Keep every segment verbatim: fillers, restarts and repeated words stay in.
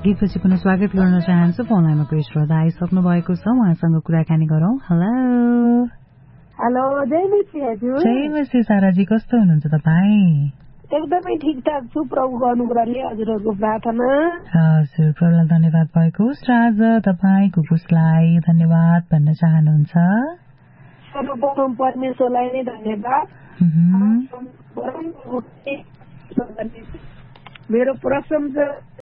गीतपछि पुनः स्वागत गर्न चाहन्छु। फोन लाइनमा कोही श्रोता आइसक्नु भएको छ, उहाँसँग कुराकानी गरौँ। हेलो हेलो, जय मसी हजुर। जय मसी साराजी, कस्तो हुनुहुन्छ तपाईँ? एकदमै ठिकठाक छु, प्रभुको अनुग्रहले, हजुरहरूको प्रार्थना। हजुर, प्रभुलाई धन्यवाद भएको होस्। र आज तपाईँ कुकुसलाई धन्यवाद भन्न चाहनुहुन्छ? सर्वप्रथम परमेश्वरलाई नै धन्यवाद। मेरो प्रशंसा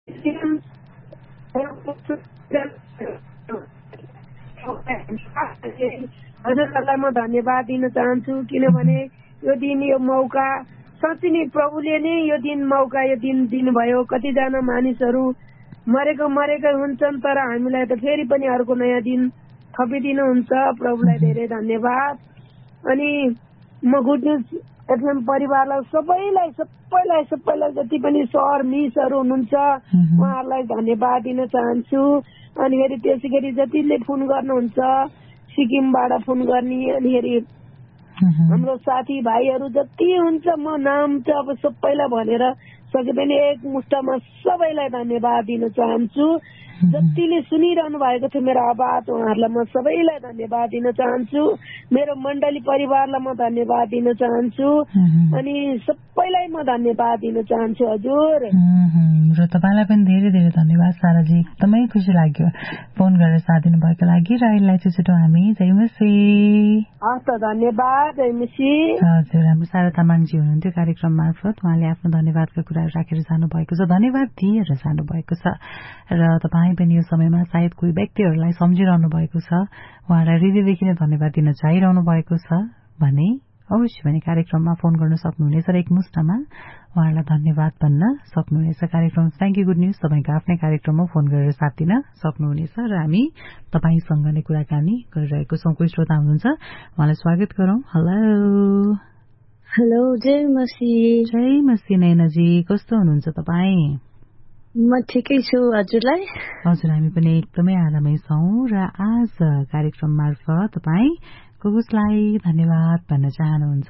हजुरहरूलाई म धन्यवाद दिन चाहन्छु, किनभने यो दिन, यो मौका साँच्चै नै प्रभुले नै यो दिन मौका यो दिन दिनुभयो। कतिजना मानिसहरू मरेको मरेकै हुन्छन्, तर हामीलाई त फेरि पनि अर्को नयाँ दिन थपिदिनुहुन्छ। प्रभुलाई धेरै धन्यवाद। अनि म गुड न्युज एफएम परिवारलाई सबैलाई सबैलाई सबैलाई जति पनि सर मिसहरू हुनुहुन्छ उहाँहरूलाई धन्यवाद दिन चाहन्छु। अनि फेरि त्यसै गरी जतिले फोन गर्नुहुन्छ, सिक्किमबाट फोन गर्ने, अनि फेरि हाम्रो साथी भाइहरू जति हुन्छ, म नाम चाहिँ अब सबैलाई भनेर सके पनि एक मुष्टमा सबैलाई धन्यवाद दिन चाहन्छु। जतिले सुनिरहनु भएको थियो मेरो आवाज, उहाँहरूलाई म सबैलाई धन्यवाद दिन चाहन्छु। मेरो मण्डली परिवारलाई म धन्यवाद दिन चाहन्छु, अनि सबैलाई म धन्यवाद दिन चाहन्छु हजुर। र तपाईँलाई पनि धेरै धेरै धन्यवाद साराजी, एकदमै खुसी लाग्यो फोन गरेर साथ दिनुभएको लागि। र अहिलेलाई चाहिँ छिटो हामी जय मसी। हस् त, धन्यवाद, जय मसी। हजुर, हाम्रो सारा तामाङजी हुनुहुन्थ्यो कार्यक्रम मार्फत, उहाँले आफ्नो धन्यवादका कुराहरू राखेर जानुभएको छ, धन्यवाद दिएर जानुभएको छ। र तपाईँ पनि यो समयमा सायद कोही व्यक्तिहरूलाई सम्झिरहनु भएको छ, उहाँलाई हृदयदेखि नै धन्यवाद दिन चाहिरहनु भएको छ भने अवश्य भने कार्यक्रममा फोन गर्न सक्नुहुनेछ र एकमुष्टमा उहाँलाई धन्यवाद भन्न सक्नुहुनेछ। कार्यक्रम थ्याङ्क यू गुड न्युज तपाईँको आफ्नै कार्यक्रममा फोन गरेर साथ दिन सक्नुहुनेछ र हामी तपाईँसँग नै कुराकानी गरिरहेको छौँ। कोही श्रोता हुनुहुन्छ, उहाँलाई स्वागत गरौँ। हेलो हेलो, जय मसी। जय मसी नैनाजी, कस्तो हुनुहुन्छ तपाईँ? म ठिकै छु, हजुरलाई? हजुर, हामी पनि एकदमै आरामै छौँ। र आज कार्यक्रम मार्फत तपाईँ कुकुसलाई धन्यवाद भन्न चाहनुहुन्छ?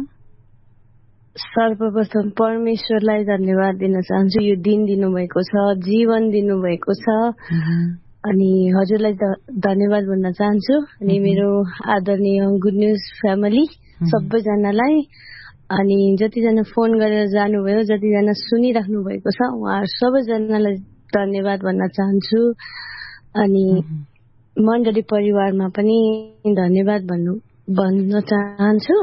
सर्वप्रथम परमेश्वरलाई धन्यवाद दिन चाहन्छु, यो दिन दिनुभएको छ, जीवन दिनुभएको छ, अनि हजुरलाई धन्यवाद भन्न चाहन्छु। अनि मेरो आदरणीय गुड न्युज फ्यामिली सबैजनालाई, अनि जतिजना फोन गरेर जानुभयो, जतिजना सुनिराख्नु भएको छ, उहाँहरू सबैजनालाई धन्यवाद भन्न चाहन्छु। अनि मण्डली परिवारमा पनि धन्यवाद भन्नु भन्न चाहन्छु।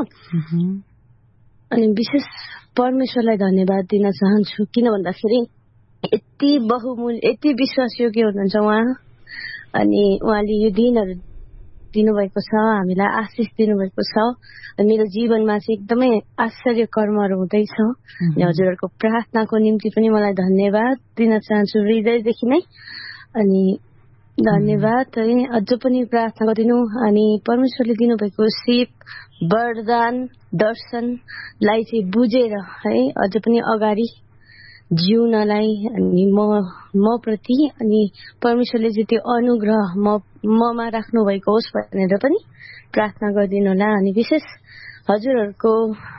अनि विशेष परमेश्वरलाई धन्यवाद दिन चाहन्छु, किन भन्दाखेरि यति बहुमूल्य, यति विश्वासयोग्य हुनुहुन्छ उहाँ। अनि उहाँले यो दिनहरू दिनुभएको छ, हामीलाई आशिष दिनुभएको छ। मेरो जीवनमा चाहिँ एकदमै आश्चर्य कर्महरू हुँदैछ। हजुरहरूको प्रार्थनाको निम्ति पनि मलाई धन्यवाद दिन चाहन्छु हृदयदेखि नै। अनि धन्यवाद है, अझ पनि प्रार्थना गरिदिनु। अनि परमेश्वरले दिनुभएको सिप, वरदान, दर्शनलाई चाहिँ बुझेर है अझ पनि अगाडि जिउनलाई, अनि म म प्रति अनि परमेश्वरले चाहिँ त्यो अनुग्रह म ममा राख्नु भएको होस् भनेर पनि प्रार्थना गरिदिनु होला। अनि विशेष हजुरहरूको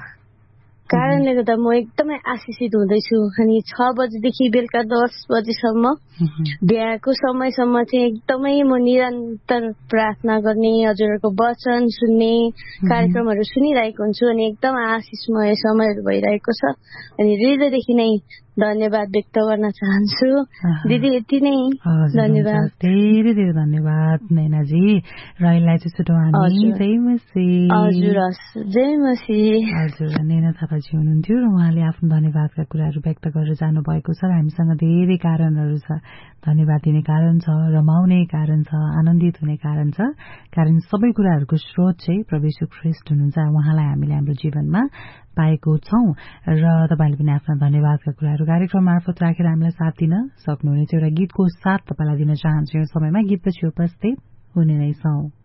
कारणले गर्दा म एकदमै आशिषित हुँदैछु। अनि छ बजीदेखि बेलुका दस बजीसम्म बिहाको समयसम्म चाहिँ एकदमै म निरन्तर प्रार्थना गर्ने, हजुरहरूको वचन सुन्ने, कार्यक्रमहरू सुनिरहेको हुन्छु। अनि एकदम आशिषमय समयहरू भइरहेको छ। अनि हृदयदेखि नै धन्यवाद व्यक्त गर्न चाहन्छु। दिदी यति नै, धन्यवाद, धेरै धेरै धन्यवाद नैनाजी। र यसलाई चाहिँ छिटो हामी जय मसी। हजुर, जय मसी। हजुर, नैना थापाजी हुनुहुन्थ्यो र उहाँले आफ्नो धन्यवादका कुराहरू व्यक्त गरेर जानुभएको छ। र हामीसँग धेरै कारणहरू छ, धन्यवाद दिने कारण छ, रमाउने कारण छ, आनन्दित हुने कारण छ। कारण सबै कुराहरूको स्रोत चाहिँ प्रभु येशू ख्रीष्ट हुनुहुन्छ, उहाँलाई हामीले हाम्रो जीवनमा पाएको छौं। र तपाईले पनि आफ्ना धन्यवादका कुराहरू कार्यक्रम मार्फत राखेर हामीलाई साथ दिन सक्नुहुनेछ। एउटा गीतको साथ तपाईलाई दिन चाहन्छु। यो समयमा गीतपछि उपस्थित हुने नै छौं।